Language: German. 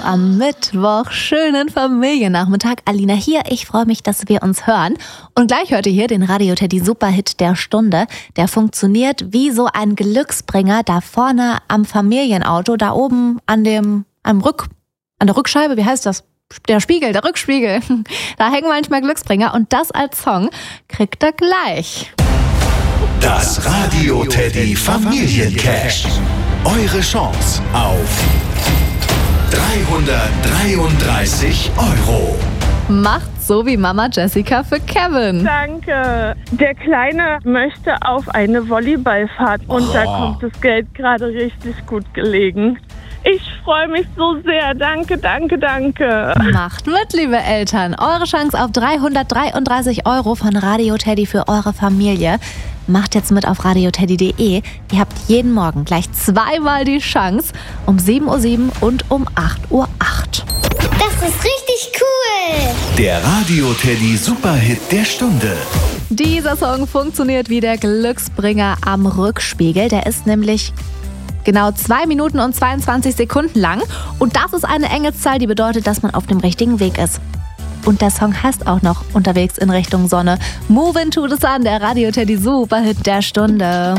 Am Mittwoch, schönen Familiennachmittag. Alina hier, ich freue mich, dass wir uns hören. Und gleich hört ihr hier den Radio Teddy Superhit der Stunde. Der funktioniert wie so ein Glücksbringer da vorne am Familienauto, da oben an der Rückscheibe, wie heißt das? Der Rückspiegel. Da hängen manchmal Glücksbringer und das als Song kriegt er gleich. Das Radio Teddy Familiencash. Eure Chance auf 333 €. Macht so wie Mama Jessica für Kevin. Danke. Der Kleine möchte auf eine Volleyballfahrt und da kommt das Geld gerade richtig gut gelegen. Ich freue mich so sehr. Danke. Macht mit, liebe Eltern. Eure Chance auf 333 € von Radio Teddy für eure Familie. Macht jetzt mit auf radioteddy.de. Ihr habt jeden Morgen gleich zweimal die Chance. Um 7:07 Uhr und um 8:08 Uhr. Das ist richtig cool. Der Radio Teddy Superhit der Stunde. Dieser Song funktioniert wie der Glücksbringer am Rückspiegel. Der ist nämlich genau 2 Minuten und 22 Sekunden lang. Und das ist eine Engelszahl, die bedeutet, dass man auf dem richtigen Weg ist. Und der Song heißt auch noch Unterwegs in Richtung Sonne. Move into the Sun, der Radio Teddy Superhit der Stunde.